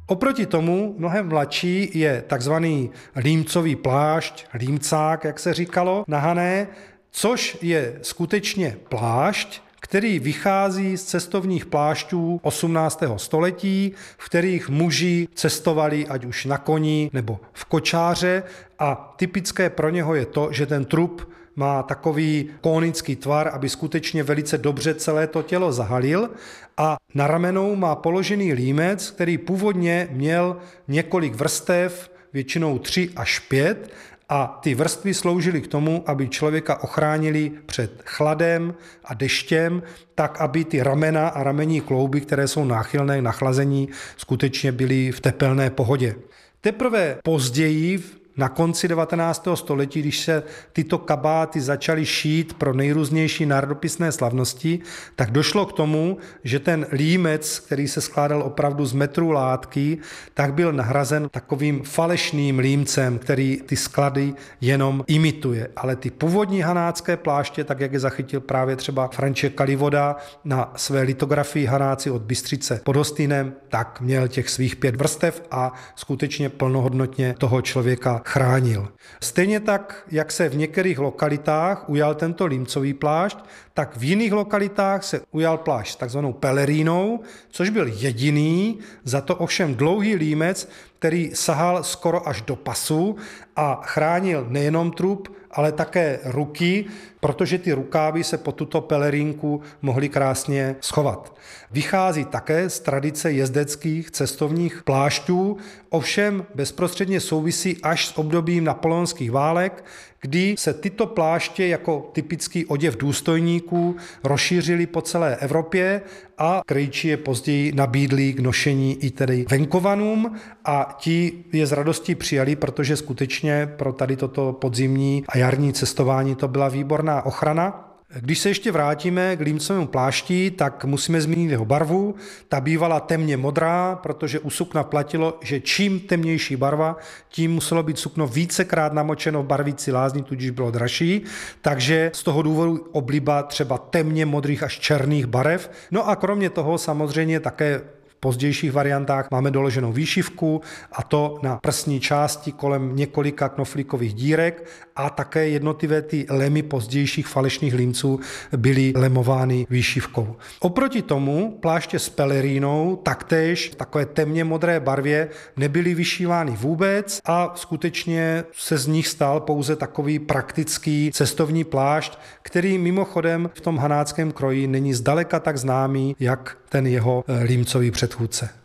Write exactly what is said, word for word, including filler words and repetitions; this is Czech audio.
Oproti tomu mnohem mladší je takzvaný límcový plášť, límcák, jak se říkalo, na Hané, což je skutečně plášť, který vychází z cestovních plášťů osmnáctého století, v kterých muži cestovali ať už na koni nebo v kočáře a typické pro něho je to, že ten trup má takový kónický tvar, aby skutečně velice dobře celé to tělo zahalil a na ramenou má položený límec, který původně měl několik vrstev, většinou tři až pět, a ty vrstvy sloužily k tomu, aby člověka ochránili před chladem a deštěm, tak aby ty ramena a ramenní klouby, které jsou náchylné na chlazení, skutečně byly v tepelné pohodě. Teprve později, na konci devatenáctého století, když se tyto kabáty začaly šít pro nejrůznější národopisné slavnosti, tak došlo k tomu, že ten límec, který se skládal opravdu z metrů látky, tak byl nahrazen takovým falešným límcem, který ty sklady jenom imituje. Ale ty původní hanácké pláště, tak jak je zachytil právě třeba František Kalivoda na své litografii Hanáci od Bystřice pod Hostýnem, tak měl těch svých pět vrstev a skutečně plnohodnotně toho člověka chránil. Stejně tak, jak se v některých lokalitách ujal tento límcový plášť, tak v jiných lokalitách se ujal plášť s takzvanou pelerínou, což byl jediný, za to ovšem dlouhý límec, který sahal skoro až do pasu a chránil nejenom trup, ale také ruky, protože ty rukávy se po tuto pelerínku mohly krásně schovat. Vychází také z tradice jezdeckých cestovních plášťů, ovšem bezprostředně souvisí až s obdobím napoleonských válek, kdy se tyto pláště jako typický oděv důstojníků rozšířily po celé Evropě a krejči je později nabídli k nošení i tedy venkovanům a ti je s radostí přijali, protože skutečně pro tady toto podzimní a jarní cestování to byla výborná ochrana. Když se ještě vrátíme k límcovému plášti, tak musíme zmínit jeho barvu. Ta bývala temně modrá, protože u sukna platilo, že čím temnější barva, tím muselo být sukno vícekrát namočeno v barvící lázni, tudíž bylo dražší. Takže z toho důvodu obliba třeba temně modrých až černých barev. No a kromě toho samozřejmě také v pozdějších variantách máme doloženou výšivku a to na prsní části kolem několika knoflíkových dírek a také jednotlivé ty lemy pozdějších falešných límců byly lemovány výšivkou. Oproti tomu pláště s pelerínou taktéž v takové temně modré barvě nebyly vyšívány vůbec a skutečně se z nich stal pouze takový praktický cestovní plášť, který mimochodem v tom hanáckém kroji není zdaleka tak známý, jak ten jeho límcový předchůdce.